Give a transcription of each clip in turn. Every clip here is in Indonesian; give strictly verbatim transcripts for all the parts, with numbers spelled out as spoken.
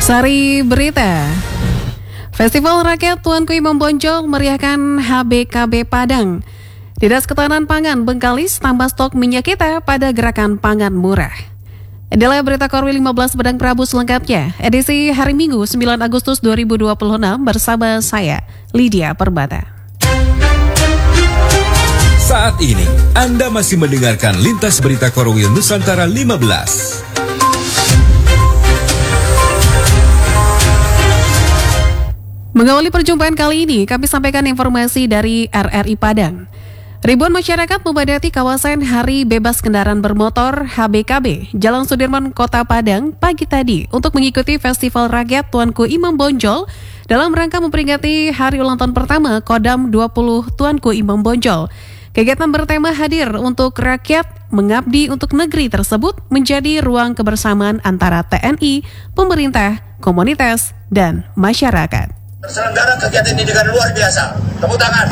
Sari Berita. Festival Rakyat Tuanku Imam Bonjol meriahkan H B K B Padang. Dinas Ketahanan Pangan Bengkalis tambah stok minyak kita pada gerakan pangan murah. Inilah berita Korwil lima belas Padang Prabu selengkapnya. Edisi hari Minggu sembilan Agustus dua ribu dua puluh enam bersama saya, Lydia Perbata. Saat ini, Anda masih mendengarkan Lintas Berita Korwil Nusantara lima belas. Mengawali perjumpaan kali ini, kami sampaikan informasi dari R R I Padang. Ribuan masyarakat memadati kawasan Hari Bebas Kendaraan Bermotor H B K B, Jalan Sudirman, Kota Padang pagi tadi untuk mengikuti Festival Rakyat Tuanku Imam Bonjol dalam rangka memperingati hari ulang tahun pertama Kodam dua puluh Tuanku Imam Bonjol. Kegiatan bertema hadir untuk rakyat mengabdi untuk negeri tersebut menjadi ruang kebersamaan antara T N I, pemerintah, komunitas, dan masyarakat. Terselenggara kegiatan ini dengan luar biasa. Tepuk tangan.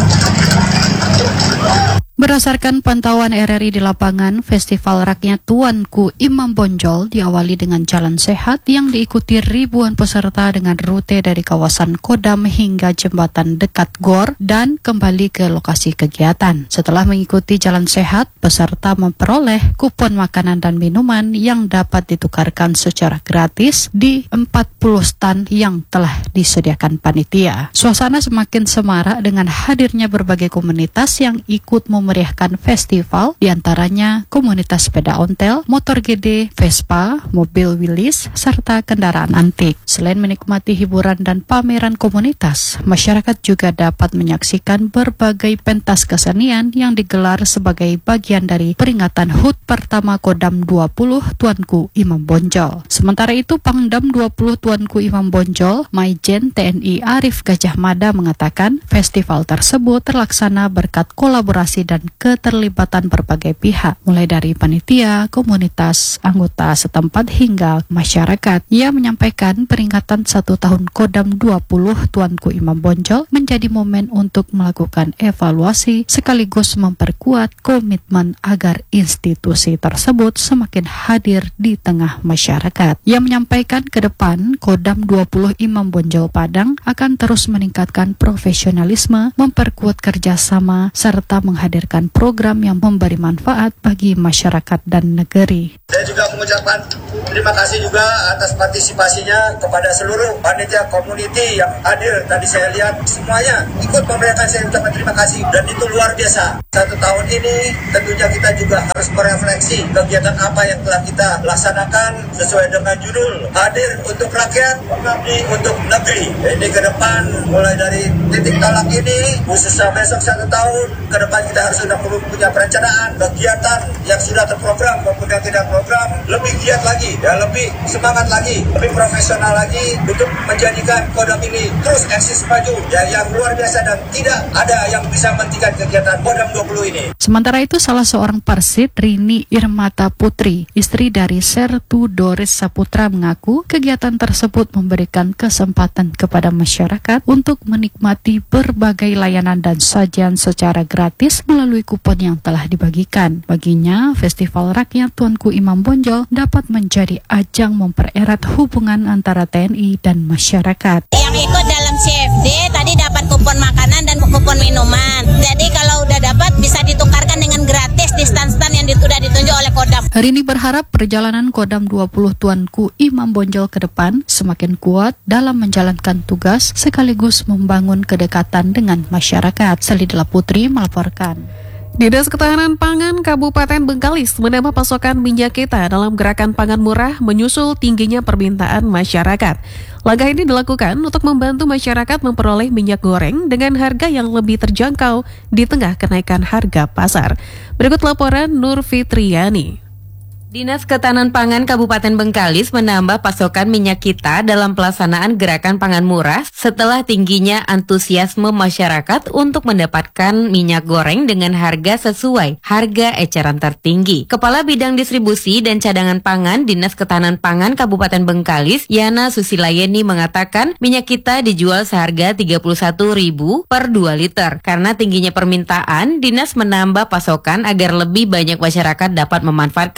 Berdasarkan pantauan R R I di lapangan, Festival Rakyat Tuanku Imam Bonjol diawali dengan jalan sehat yang diikuti ribuan peserta dengan rute dari kawasan Kodam hingga jembatan dekat Gor dan kembali ke lokasi kegiatan. Setelah mengikuti jalan sehat, peserta memperoleh kupon makanan dan minuman yang dapat ditukarkan secara gratis di empat puluh stand yang telah disediakan panitia. Suasana semakin semarak dengan hadirnya berbagai komunitas yang ikut memeriahkan festival, diantaranya komunitas sepeda ontel, motor G D, Vespa, mobil Willys, serta kendaraan antik. Selain menikmati hiburan dan pameran komunitas, masyarakat juga dapat menyaksikan berbagai pentas kesenian yang digelar sebagai bagian dari peringatan H U T pertama Kodam dua puluh Tuanku Imam Bonjol. Sementara itu, Pangdam dua puluh Tuanku Imam Bonjol, Maijen T N I Arif Gajah Mada mengatakan festival tersebut terlaksana berkat kolaborasi dan keterlibatan berbagai pihak, mulai dari panitia, komunitas, anggota setempat hingga masyarakat. Ia menyampaikan peringatan satu tahun Kodam dua puluh Tuanku Imam Bonjol menjadi momen untuk melakukan evaluasi sekaligus memperkuat komitmen agar institusi tersebut semakin hadir di tengah masyarakat. Ia menyampaikan ke depan Kodam dua puluh Imam Bonjol Padang akan terus meningkatkan profesionalisme, memperkuat kerjasama, serta menghadirkan program yang memberi manfaat bagi masyarakat dan negeri. Saya juga mengucapkan terima kasih juga atas partisipasinya kepada seluruh panitia community yang hadir. Tadi saya lihat semuanya ikut memberikan, saya ucapkan terima kasih dan itu luar biasa. Satu tahun ini tentunya kita juga harus merefleksi kegiatan apa yang telah kita laksanakan sesuai dengan judul hadir untuk rakyat, mengabdi untuk negeri. Ini ke depan mulai dari titik tolak ini khususnya besok satu tahun ke depan kita harus sudah perlu punya perencanaan kegiatan yang sudah terprogram maupun yang tidak program lebih giat lagi, ya lebih semangat lagi, lebih profesional lagi untuk menjadikan Kodam ini terus eksis maju, ya yang luar biasa dan tidak ada yang bisa menghentikan kegiatan Kodam dua puluh ini. Sementara itu, salah seorang Persit, Rini Irmata Putri, istri dari Sertu Doris Saputra mengaku kegiatan tersebut memberikan kesempatan kepada masyarakat untuk menikmati berbagai layanan dan sajian secara gratis melalui kupon yang telah dibagikan. Baginya, Festival Rakyat Tuanku Imam Bonjol dapat menjadi ajang mempererat hubungan antara T N I dan masyarakat. Yang ikut dalam C F D tadi dapat kupon makanan dan kupon minuman. Jadi kalau udah dapat bisa ditukarkan dengan gratis di stand-stand yang sudah ditunjuk oleh Kodam. Hari ini berharap perjalanan Kodam dua puluh Tuanku Imam Bonjol ke depan semakin kuat dalam menjalankan tugas sekaligus membangun kedekatan dengan masyarakat. Salidela Putri melaporkan. Dinas Ketahanan Pangan Kabupaten Bengkalis menambah pasokan minyak kita dalam gerakan pangan murah menyusul tingginya permintaan masyarakat. Langkah ini dilakukan untuk membantu masyarakat memperoleh minyak goreng dengan harga yang lebih terjangkau di tengah kenaikan harga pasar. Berikut laporan Nur Fitriani. Dinas Ketahanan Pangan Kabupaten Bengkalis menambah pasokan minyak kita dalam pelaksanaan gerakan pangan murah setelah tingginya antusiasme masyarakat untuk mendapatkan minyak goreng dengan harga sesuai harga eceran tertinggi. Kepala Bidang Distribusi dan Cadangan Pangan Dinas Ketahanan Pangan Kabupaten Bengkalis, Yana Susilayeni mengatakan minyak kita dijual seharga tiga puluh satu ribu per dua liter. Karena tingginya permintaan, Dinas menambah pasokan agar lebih banyak masyarakat dapat memanfaatkan program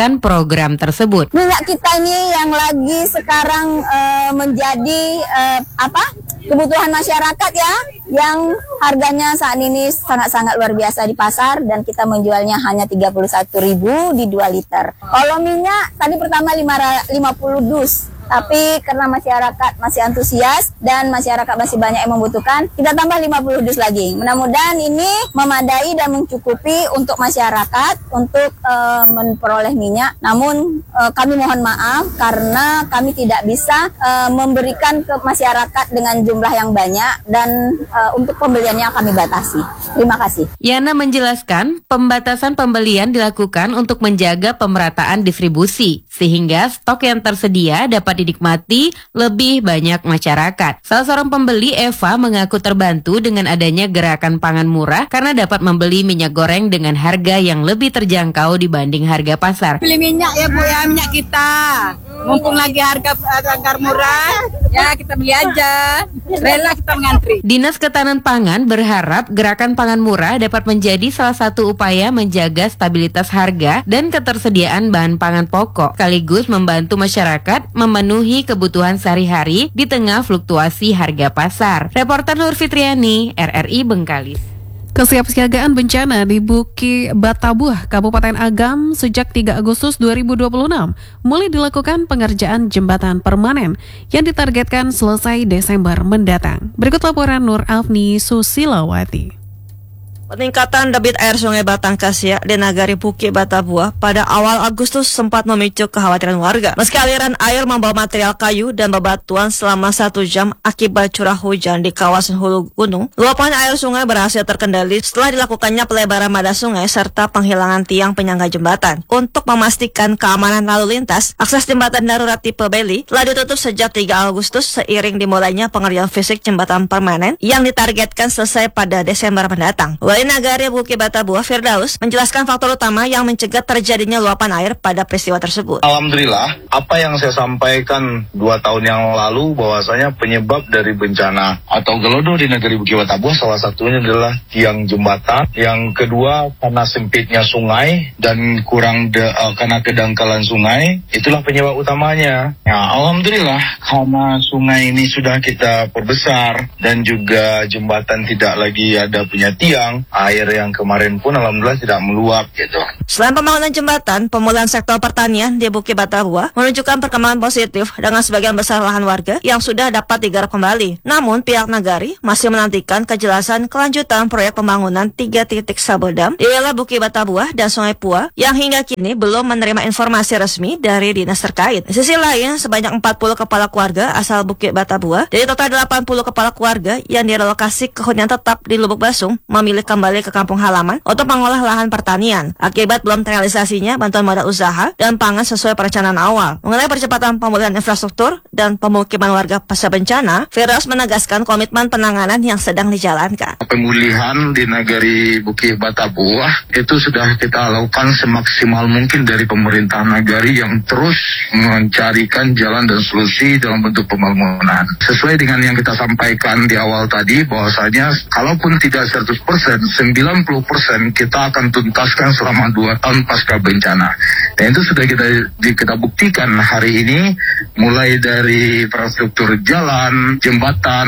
program tersebut. Minyak kita ini yang lagi sekarang uh, menjadi uh, apa kebutuhan masyarakat ya, yang harganya saat ini sangat-sangat luar biasa di pasar dan kita menjualnya hanya tiga puluh satu ribu di dua liter. Kalau minyak tadi pertama lima puluh dus. Tapi karena masyarakat masih antusias dan masyarakat masih banyak yang membutuhkan, kita tambah lima puluh dus lagi. Mudah-mudahan ini memadai dan mencukupi untuk masyarakat untuk uh, memperoleh minyak. Namun uh, kami mohon maaf karena kami tidak bisa uh, memberikan ke masyarakat dengan jumlah yang banyak dan uh, untuk pembeliannya kami batasi. Terima kasih. Yana menjelaskan pembatasan pembelian dilakukan untuk menjaga pemerataan distribusi sehingga stok yang tersedia dapat dinikmati lebih banyak masyarakat. Salah seorang pembeli, Eva, mengaku terbantu dengan adanya gerakan pangan murah karena dapat membeli minyak goreng dengan harga yang lebih terjangkau dibanding harga pasar. Beli minyak ya Bu ya, minyak kita. Mumpung lagi harga harga murah, ya kita beli aja. Rela kita mengantri. Dinas Ketahanan Pangan berharap gerakan pangan murah dapat menjadi salah satu upaya menjaga stabilitas harga dan ketersediaan bahan pangan pokok, sekaligus membantu masyarakat memenuhi kebutuhan sehari-hari di tengah fluktuasi harga pasar. Reporter Nur Fitriani, R R I Bengkalis. Kesiapsiagaan bencana di Buki Batabuah, Kabupaten Agam sejak tiga Agustus dua ribu dua puluh enam mulai dilakukan pengerjaan jembatan permanen yang ditargetkan selesai Desember mendatang. Berikut laporan Nur Afni Susilawati. Peningkatan debit air Sungai Batang Kasia di Nagari Buki Batabuah pada awal Agustus sempat memicu kekhawatiran warga. Meski aliran air membawa material kayu dan bebatuan selama satu jam akibat curah hujan di kawasan hulu gunung, luapan air sungai berhasil terkendali setelah dilakukannya pelebaran mada sungai serta penghilangan tiang penyangga jembatan. Untuk memastikan keamanan lalu lintas, akses jembatan darurat tipe Beli telah ditutup sejak tiga Agustus seiring dimulainya pengerjaan fisik jembatan permanen yang ditargetkan selesai pada Desember mendatang. Wali Nagari Buki Batabuah, Firdaus, menjelaskan faktor utama yang mencegah terjadinya luapan air pada peristiwa tersebut. Alhamdulillah, apa yang saya sampaikan dua tahun yang lalu bahwasanya penyebab dari bencana atau gelodo di Nagari Buki Batabuah salah satunya adalah tiang jembatan, yang kedua karena sempitnya sungai dan kurang de, uh, karena kedangkalan sungai, itulah penyebab utamanya. Ya, Alhamdulillah, karena sungai ini sudah kita perbesar dan juga jembatan tidak lagi ada punya tiang, air yang kemarin pun alhamdulillah tidak meluap gitu. Selain pembangunan jembatan, pemulihan sektor pertanian di Buki Batabuah menunjukkan perkembangan positif dengan sebagian besar lahan warga yang sudah dapat digarap kembali. Namun pihak Nagari masih menantikan kejelasan kelanjutan proyek pembangunan tiga titik sabodam di wilayah Buki Batabuah dan Sungai Pua yang hingga kini belum menerima informasi resmi dari dinas terkait. Di sisi lain, sebanyak empat puluh kepala keluarga asal Buki Batabuah dari total delapan puluh kepala keluarga yang direlokasi ke hunian tetap di Lubuk Basung memilih kembali ke kampung halaman untuk mengolah lahan pertanian akibat belum terrealisasinya bantuan modal usaha dan pangan sesuai perencanaan awal. Mengenai percepatan pemulihan infrastruktur dan pemukiman warga pasca bencana, Firdaus menegaskan komitmen penanganan yang sedang dijalankan. Pemulihan di Nagari Buki Batabuah itu sudah kita lakukan semaksimal mungkin dari pemerintah Nagari yang terus mencarikan jalan dan solusi dalam bentuk pembangunan. Sesuai dengan yang kita sampaikan di awal tadi bahwasanya kalaupun tidak seratus persen, sembilan puluh persen kita akan tuntaskan selama dua tahun pasca bencana. Dan itu sudah kita kita buktikan hari ini, mulai dari infrastruktur jalan, jembatan,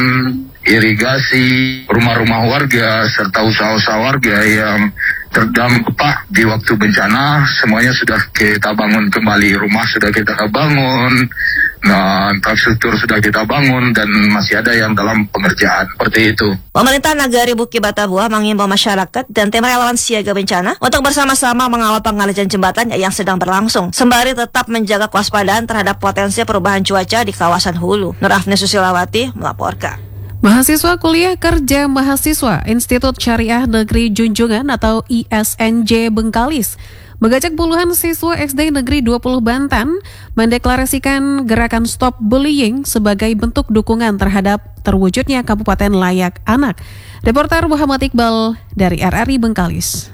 irigasi, rumah-rumah warga, serta usaha-usaha warga yang terdampak di waktu bencana, semuanya sudah kita bangun kembali. Rumah sudah kita bangun, nah, infrastruktur sudah kita bangun, dan masih ada yang dalam pengerjaan. Seperti itu. Pemerintah Nagari Buki Batabuah mengimbau masyarakat dan tim relawan siaga bencana untuk bersama-sama mengawal pengerjaan jembatan yang sedang berlangsung, sembari tetap menjaga kewaspadaan terhadap potensi perubahan cuaca di kawasan hulu. Nur Afni Susilawati melaporkan. Mahasiswa Kuliah Kerja Mahasiswa Institut Syariah Negeri Junjungan atau I S N J Bengkalis mengajak puluhan siswa S D Negeri dua puluh Bantan mendeklarasikan gerakan Stop Bullying sebagai bentuk dukungan terhadap terwujudnya Kabupaten Layak Anak. Reporter Muhammad Iqbal dari R R I Bengkalis.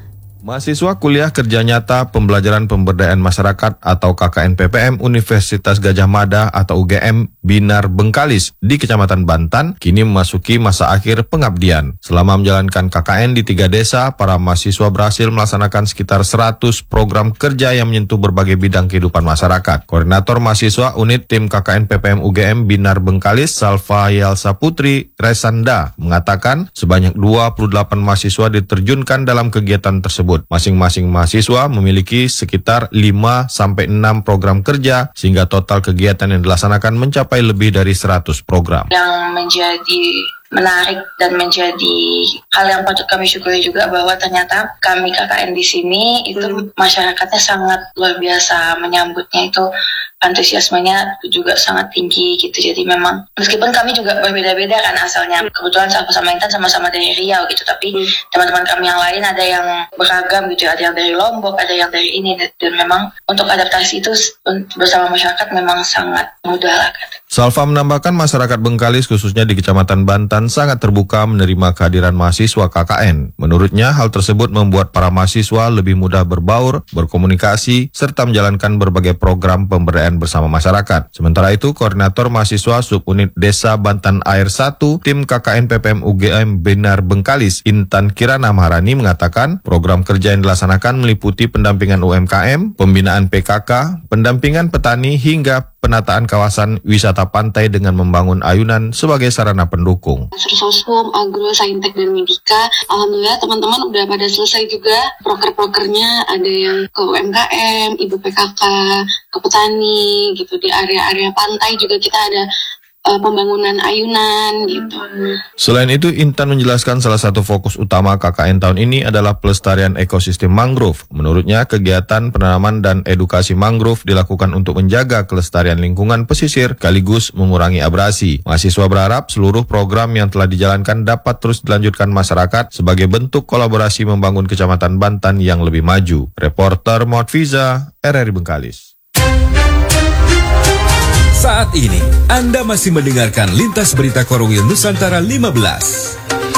Mahasiswa Kuliah Kerja Nyata Pembelajaran Pemberdayaan Masyarakat atau K K N P P M Universitas Gadjah Mada atau U G M Binar Bengkalis di Kecamatan Bantan kini memasuki masa akhir pengabdian. Selama menjalankan K K N di tiga desa, para mahasiswa berhasil melaksanakan sekitar seratus program kerja yang menyentuh berbagai bidang kehidupan masyarakat. Koordinator Mahasiswa Unit Tim K K N P P M U G M Binar Bengkalis, Salva Yelsa Putri Resanda, mengatakan sebanyak dua puluh delapan mahasiswa diterjunkan dalam kegiatan tersebut. Masing-masing mahasiswa memiliki sekitar lima sampai enam program kerja sehingga total kegiatan yang dilaksanakan mencapai lebih dari seratus program. Yang menjadi menarik dan menjadi hal yang patut kami syukuri juga bahwa ternyata kami K K N di sini itu masyarakatnya sangat luar biasa menyambutnya, itu antusiasmenya juga sangat tinggi gitu. Jadi memang meskipun kami juga berbeda-beda kan asalnya, kebetulan sama-sama Intan sama-sama dari Riau gitu, tapi teman-teman kami yang lain ada yang beragam gitu, ada yang dari Lombok, ada yang dari ini, dan memang untuk adaptasi itu bersama masyarakat memang sangat mudah lah kan. Salva menambahkan masyarakat Bengkalis khususnya di Kecamatan Bantan sangat terbuka menerima kehadiran mahasiswa K K N. Menurutnya hal tersebut membuat para mahasiswa lebih mudah berbaur, berkomunikasi, serta menjalankan berbagai program pemberdayaan bersama masyarakat. Sementara itu, Koordinator Mahasiswa Subunit Desa Bantan Air satu, Tim K K N P P M U G M Binar Bengkalis, Intan Kirana Maharani mengatakan program kerja yang dilaksanakan meliputi pendampingan U M K M, pembinaan P K K, pendampingan petani, hingga penataan kawasan wisata pantai dengan membangun ayunan sebagai sarana pendukung. Sursosum, Agro, Saintek, dan Medika, alhamdulillah teman-teman udah pada selesai juga. Proker-prokernya ada yang ke U M K M, Ibu P K K, ke petani gitu. Di area-area pantai juga kita ada uh, pembangunan ayunan gitu. Selain itu, Intan menjelaskan salah satu fokus utama K K N tahun ini adalah pelestarian ekosistem mangrove. Menurutnya, kegiatan penanaman dan edukasi mangrove dilakukan untuk menjaga kelestarian lingkungan pesisir sekaligus mengurangi abrasi. Mahasiswa berharap seluruh program yang telah dijalankan dapat terus dilanjutkan masyarakat sebagai bentuk kolaborasi membangun Kecamatan Bantan yang lebih maju. Reporter Motfiza, R R I Bengkalis. Saat ini, Anda masih mendengarkan Lintas Berita Korwil Nusantara lima belas.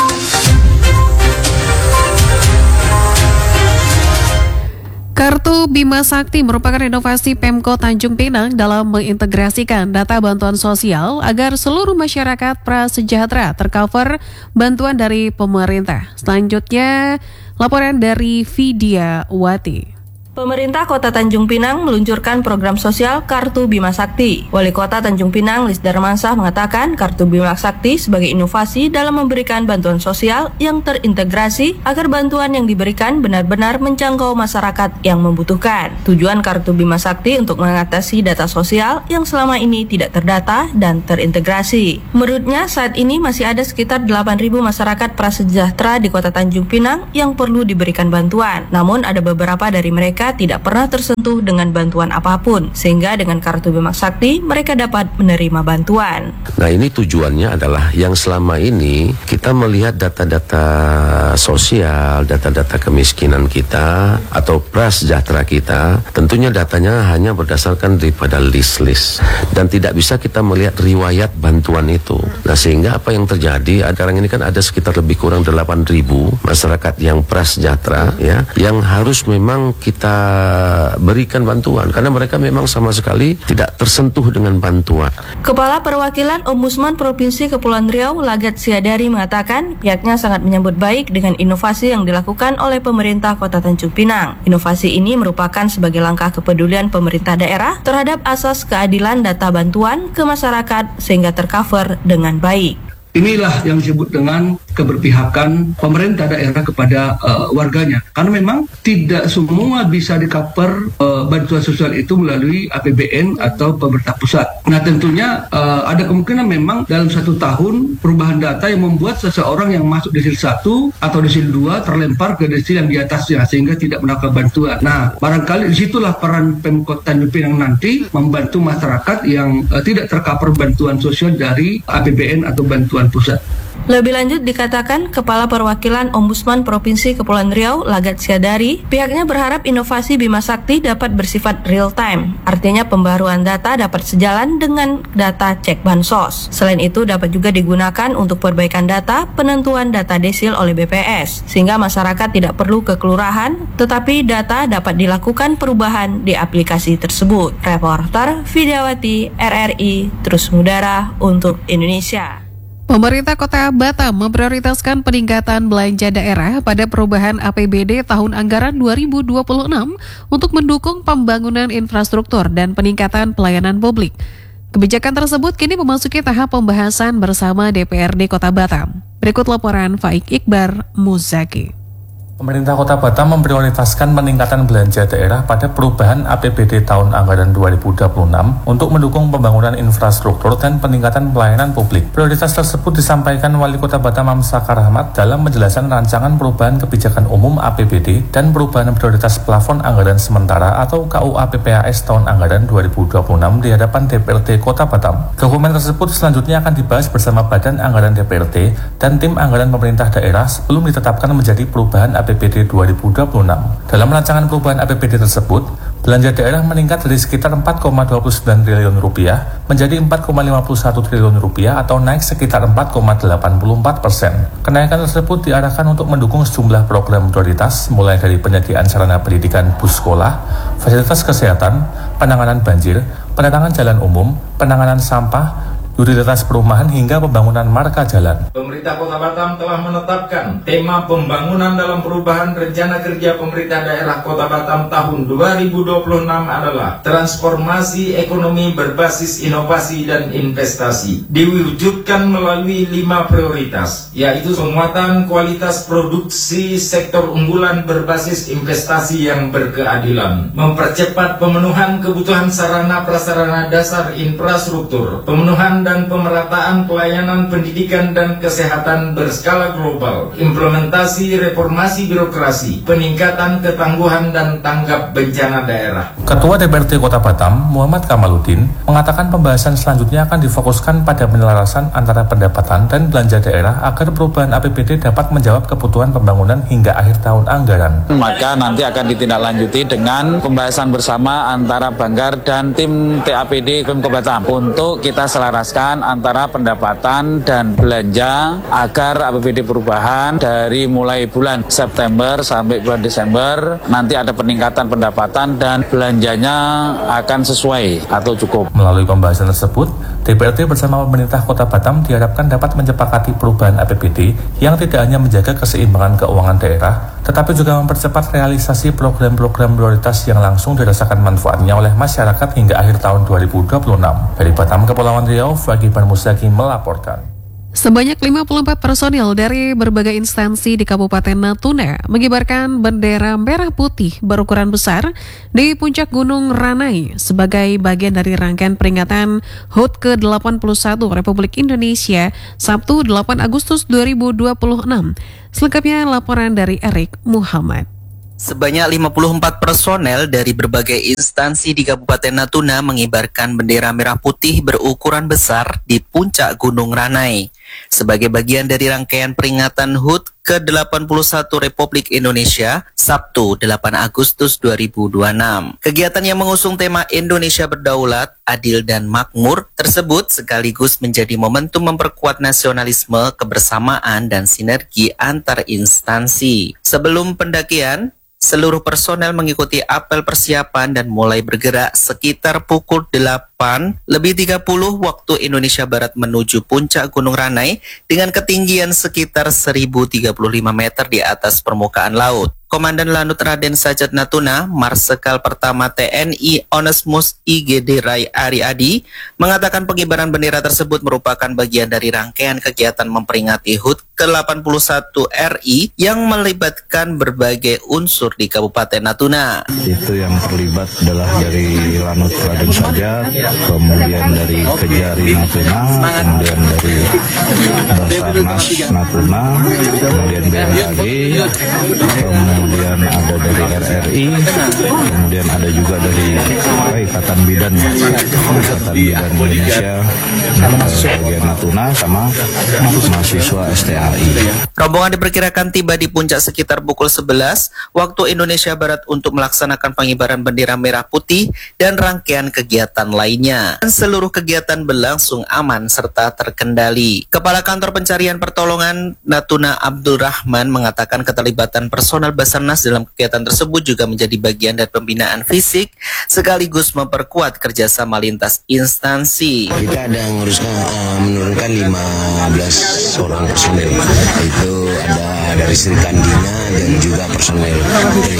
Kartu Bima Sakti merupakan inovasi Pemko Tanjung Pinang dalam mengintegrasikan data bantuan sosial agar seluruh masyarakat prasejahtera tercover bantuan dari pemerintah. Selanjutnya, laporan dari Vidya Wati. Pemerintah Kota Tanjung Pinang meluncurkan program sosial Kartu Bima Sakti. Wali Kota Tanjung Pinang, Lis Darmansah, mengatakan Kartu Bima Sakti sebagai inovasi dalam memberikan bantuan sosial yang terintegrasi agar bantuan yang diberikan benar-benar menjangkau masyarakat yang membutuhkan. Tujuan Kartu Bima Sakti untuk mengatasi data sosial yang selama ini tidak terdata dan terintegrasi. Menurutnya, saat ini masih ada sekitar delapan ribu masyarakat prasejahtera di Kota Tanjung Pinang yang perlu diberikan bantuan. Namun ada beberapa dari mereka tidak pernah tersentuh dengan bantuan apapun, sehingga dengan Kartu Bima Sakti mereka dapat menerima bantuan. Nah, ini tujuannya adalah yang selama ini kita melihat data-data sosial, data-data kemiskinan kita atau prasejahtera kita, tentunya datanya hanya berdasarkan daripada list-list dan tidak bisa kita melihat riwayat bantuan itu. Nah, sehingga apa yang terjadi, sekarang ini kan ada sekitar lebih kurang delapan ribu masyarakat yang prasejahtera ya, yang harus memang kita berikan bantuan karena mereka memang sama sekali tidak tersentuh dengan bantuan. Kepala Perwakilan Ombudsman Provinsi Kepulauan Riau, Lagat Siadari, mengatakan pihaknya sangat menyambut baik dengan inovasi yang dilakukan oleh pemerintah Kota Tanjung Pinang. Inovasi ini merupakan sebagai langkah kepedulian pemerintah daerah terhadap asas keadilan data bantuan ke masyarakat sehingga tercover dengan baik. Inilah yang disebut dengan keberpihakan pemerintah daerah kepada uh, warganya. Karena memang tidak semua bisa di-cover uh, bantuan sosial itu melalui A P B N atau pemerintah pusat. Nah, tentunya uh, ada kemungkinan memang dalam satu tahun perubahan data yang membuat seseorang yang masuk desil satu atau desil dua terlempar ke desil yang di atasnya sehingga tidak mendapat bantuan. Nah, barangkali disitulah peran Pemkot Tanjung Pinang nanti membantu masyarakat yang uh, tidak tercover bantuan sosial dari A P B N atau bantuan pusat. Lebih lanjut dikatakan dikatakan Kepala Perwakilan Ombudsman Provinsi Kepulauan Riau, Lagat Syadari, pihaknya berharap inovasi Bima Sakti dapat bersifat real time. Artinya pembaruan data dapat sejalan dengan data cek bansos. Selain itu dapat juga digunakan untuk perbaikan data penentuan data desil oleh B P S, sehingga masyarakat tidak perlu ke kelurahan, tetapi data dapat dilakukan perubahan di aplikasi tersebut. Reporter Vidyawati, R R I, terus mengudara untuk Indonesia. Pemerintah Kota Batam memprioritaskan peningkatan belanja daerah pada perubahan A P B D tahun anggaran dua ribu dua puluh enam untuk mendukung pembangunan infrastruktur dan peningkatan pelayanan publik. Kebijakan tersebut kini memasuki tahap pembahasan bersama D P R D Kota Batam. Berikut laporan Faik Iqbar Muzaki. Pemerintah Kota Batam memprioritaskan peningkatan belanja daerah pada perubahan A P B D tahun anggaran dua ribu dua puluh enam untuk mendukung pembangunan infrastruktur dan peningkatan pelayanan publik. Prioritas tersebut disampaikan Wali Kota Batam Amsakar Ahmad dalam menjelaskan rancangan perubahan kebijakan umum A P B D dan perubahan prioritas plafon anggaran sementara atau K U A P P A S tahun anggaran dua ribu dua puluh enam di hadapan D P R D Kota Batam. Dokumen tersebut selanjutnya akan dibahas bersama Badan Anggaran D P R D dan tim anggaran pemerintah daerah sebelum ditetapkan menjadi perubahan A P B D dua ribu dua puluh enam. Dalam rancangan perubahan A P B D tersebut, belanja daerah meningkat dari sekitar empat koma dua puluh sembilan triliun rupiah menjadi empat koma lima puluh satu triliun rupiah atau naik sekitar empat koma delapan puluh empat persen. Kenaikan tersebut diarahkan untuk mendukung sejumlah program prioritas mulai dari penyediaan sarana pendidikan bus sekolah, fasilitas kesehatan, penanganan banjir, penerangan jalan umum, penanganan sampah, utilitas perumahan hingga pembangunan marka jalan. Pemerintah Kota Batam telah menetapkan tema pembangunan dalam perubahan rencana kerja pemerintah daerah Kota Batam tahun dua ribu dua puluh enam adalah transformasi ekonomi berbasis inovasi dan investasi. Diwujudkan melalui lima prioritas, yaitu penguatan kualitas produksi sektor unggulan berbasis investasi yang berkeadilan, mempercepat pemenuhan kebutuhan sarana prasarana dasar infrastruktur, pemenuhan dan pemerataan pelayanan pendidikan dan kesehatan berskala global, implementasi reformasi birokrasi, peningkatan ketangguhan dan tanggap bencana daerah. Ketua D P R D Kota Batam, Muhammad Kamaludin, mengatakan pembahasan selanjutnya akan difokuskan pada penyelarasan antara pendapatan dan belanja daerah agar perubahan A P B D dapat menjawab kebutuhan pembangunan hingga akhir tahun anggaran. Maka nanti akan ditindaklanjuti dengan pembahasan bersama antara Banggar dan tim T A P D Pemkot Batam untuk kita selaraskan antara pendapatan dan belanja agar A P B D perubahan dari mulai bulan September sampai bulan Desember nanti ada peningkatan pendapatan dan belanjanya akan sesuai atau cukup. Melalui pembahasan tersebut, D P R D bersama pemerintah Kota Batam diharapkan dapat menyepakati perubahan A P B D yang tidak hanya menjaga keseimbangan keuangan daerah, tetapi juga mempercepat realisasi program-program prioritas yang langsung dirasakan manfaatnya oleh masyarakat hingga akhir tahun dua ribu dua puluh enam. Dari Batam, Kepulauan Riau, Faik Iqbar Muzaki melaporkan. Sebanyak lima puluh empat personil dari berbagai instansi di Kabupaten Natuna mengibarkan bendera merah putih berukuran besar di puncak Gunung Ranai sebagai bagian dari rangkaian peringatan H U T ke delapan puluh satu Republik Indonesia Sabtu delapan Agustus dua ribu dua puluh enam. Selengkapnya laporan dari Erik Muhammad. Sebanyak lima puluh empat personel dari berbagai instansi di Kabupaten Natuna mengibarkan bendera merah putih berukuran besar di puncak Gunung Ranai sebagai bagian dari rangkaian peringatan H U T ke delapan puluh satu Republik Indonesia Sabtu delapan Agustus dua ribu dua puluh enam. Kegiatan yang mengusung tema Indonesia Berdaulat, Adil dan Makmur tersebut sekaligus menjadi momentum memperkuat nasionalisme, kebersamaan dan sinergi antar instansi. Sebelum pendakian, seluruh personel mengikuti apel persiapan dan mulai bergerak sekitar pukul delapan lebih tiga puluh waktu Indonesia Barat menuju puncak Gunung Ranai dengan ketinggian sekitar seribu tiga puluh lima meter di atas permukaan laut. Komandan Lanut Raden Sajat Natuna, Marsekal Pertama T N I Onesmus I G D Rai Ari Adi, mengatakan pengibaran bendera tersebut merupakan bagian dari rangkaian kegiatan memperingati H U T ke delapan puluh satu R I yang melibatkan berbagai unsur di Kabupaten Natuna. Itu yang terlibat adalah dari Lanut Raden Sajat, kemudian dari Kejari Natuna, kemudian dari Basarnas Natuna, kemudian B M K G, kemudian ada dari R R I, kemudian ada juga dari Ikatan Bidan Ikatan Bidan Indonesia bagian Natuna sama mahasiswa S T A I. Rombongan diperkirakan tiba di puncak sekitar pukul sebelas waktu Indonesia Barat untuk melaksanakan pengibaran bendera merah putih dan rangkaian kegiatan lainnya. Dan seluruh kegiatan berlangsung aman serta terkendali. Kepala Kantor Pencarian Pertolongan Natuna Abdul Rahman mengatakan keterlibatan personel Basarnas dalam kegiatan tersebut juga menjadi bagian dari pembinaan fisik sekaligus memperkuat kerjasama lintas instansi. Kita ada menguruskan uh, menurunkan lima belas orang personel. Itu ada dari Sri Kandina dan juga personel dari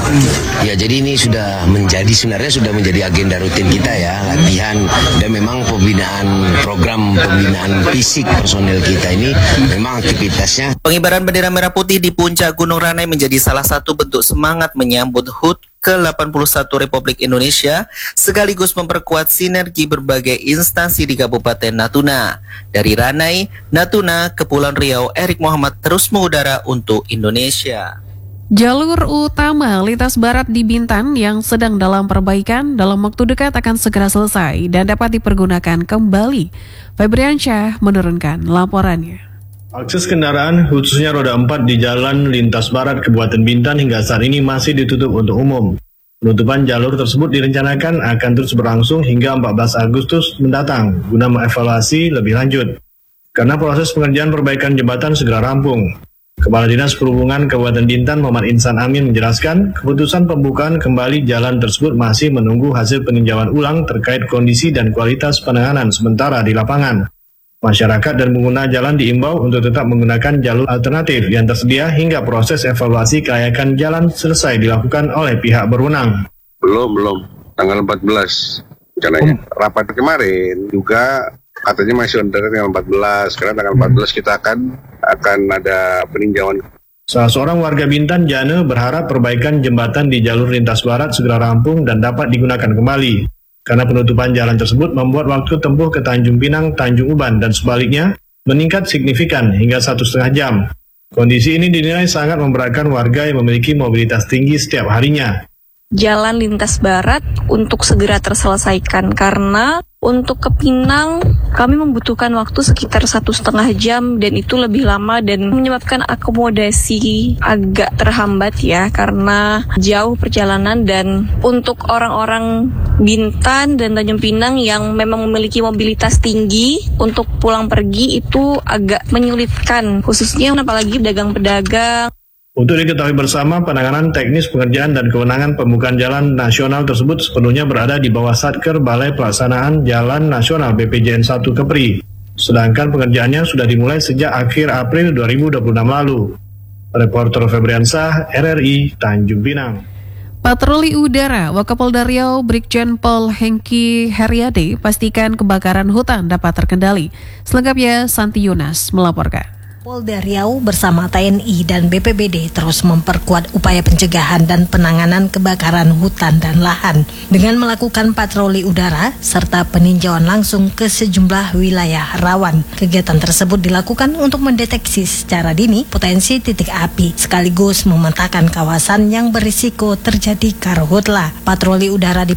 ya, jadi ini sudah menjadi sebenarnya sudah menjadi agenda rutin kita ya, latihan dan memang pembinaan program pembinaan fisik personel kita ini memang aktivitasnya. Pengibaran bendera merah putih di puncak Gunung Ranai menjadi salah satu bentuk semangat menyambut H U T ke delapan puluh satu Republik Indonesia sekaligus memperkuat sinergi berbagai instansi di Kabupaten Natuna. Dari Ranai, Natuna, Kepulauan Riau, Erik Muhammad terus mengudara untuk Indonesia. Jalur utama lintas barat di Bintan yang sedang dalam perbaikan dalam waktu dekat akan segera selesai dan dapat dipergunakan kembali. Febriansyah menurunkan laporannya. Akses kendaraan khususnya roda empat di jalan lintas barat Kabupaten Bintan hingga saat ini masih ditutup untuk umum. Penutupan jalur tersebut direncanakan akan terus berlangsung hingga empat belas Agustus mendatang guna mengevaluasi lebih lanjut. Karena proses pengerjaan perbaikan jembatan segera rampung. Kepala Dinas Perhubungan Kabupaten Bintan Muhammad Insan Amin menjelaskan keputusan pembukaan kembali jalan tersebut masih menunggu hasil peninjauan ulang terkait kondisi dan kualitas penanganan sementara di lapangan. Masyarakat dan pengguna jalan diimbau untuk tetap menggunakan jalur alternatif yang tersedia hingga proses evaluasi kelayakan jalan selesai dilakukan oleh pihak berwenang. Belum, belum. Tanggal empat belas. Rencananya. Hmm. Rapat kemarin juga katanya masih under tanggal empat belas. Karena tanggal empat belas kita akan akan ada peninjauan. Salah seorang warga Bintan, Jane, berharap perbaikan jembatan di jalur lintas barat segera rampung dan dapat digunakan kembali. Karena penutupan jalan tersebut membuat waktu tempuh ke Tanjung Pinang, Tanjung Uban, dan sebaliknya meningkat signifikan hingga satu setengah jam. Kondisi ini dinilai sangat memberatkan warga yang memiliki mobilitas tinggi setiap harinya. Jalan lintas barat untuk segera terselesaikan karena untuk ke Pinang kami membutuhkan waktu sekitar satu setengah jam dan itu lebih lama dan menyebabkan akomodasi agak terhambat ya karena jauh perjalanan dan untuk orang-orang Bintan dan Tanjung Pinang yang memang memiliki mobilitas tinggi untuk pulang pergi itu agak menyulitkan khususnya apalagi pedagang-pedagang. Untuk diketahui bersama, penanganan teknis pengerjaan dan kewenangan pembukaan jalan nasional tersebut sepenuhnya berada di bawah Satker Balai Pelaksanaan Jalan Nasional B P J N satu Kepri. Sedangkan pengerjaannya sudah dimulai sejak akhir April dua ribu dua puluh enam lalu. Reporter Febriansyah, R R I, Tanjung Pinang. Patroli udara Wakapolda Riau Brigjen Pol Hengki Heriade pastikan kebakaran hutan dapat terkendali. Selengkapnya Santi Yunas melaporkan. Polda Riau bersama T N I dan B P B D terus memperkuat upaya pencegahan dan penanganan kebakaran hutan dan lahan dengan melakukan patroli udara serta peninjauan langsung ke sejumlah wilayah rawan. Kegiatan tersebut dilakukan untuk mendeteksi secara dini potensi titik api sekaligus memetakan kawasan yang berisiko terjadi karhutlah. Patroli udara di